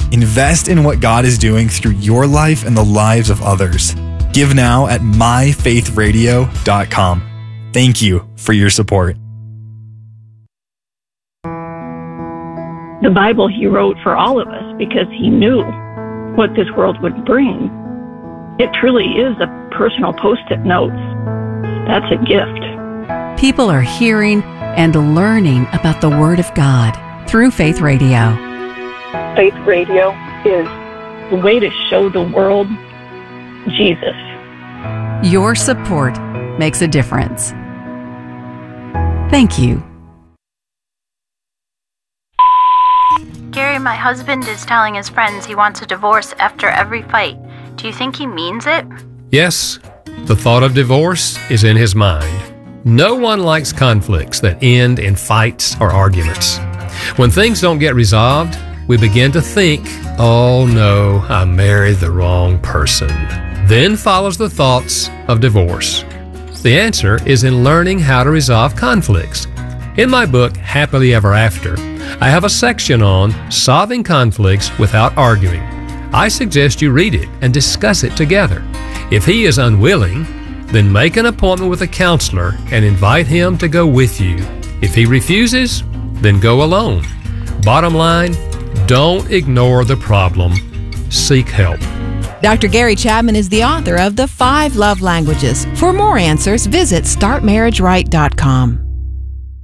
Invest in what God is doing through your life and the lives of others. Give now at myfaithradio.com. Thank you for your support. The Bible he wrote for all of us because he knew what this world would bring. It truly is a personal post-it notes. That's a gift. People are hearing and learning about the Word of God through Faith Radio. Faith Radio is the way to show the world Jesus. Your support makes a difference. Thank you. Gary, my husband is telling his friends he wants a divorce after every fight. Do you think he means it? Yes, the thought of divorce is in his mind. No one likes conflicts that end in fights or arguments. When things don't get resolved, we begin to think, oh no, I married the wrong person. Then follows the thoughts of divorce. The answer is in learning how to resolve conflicts. In my book, Happily Ever After, I have a section on solving conflicts without arguing. I suggest you read it and discuss it together. If he is unwilling, then make an appointment with a counselor and invite him to go with you. If he refuses, then go alone. Bottom line, don't ignore the problem. Seek help. Dr. Gary Chapman is the author of The 5 Love Languages. For more answers, visit StartMarriageRight.com.